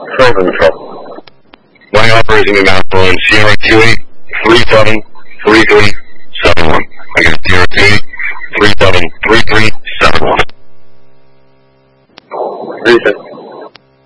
Further control. Line operation in Mount Flow and Sierra 28373371. Again, Sierra 28373371. Reason.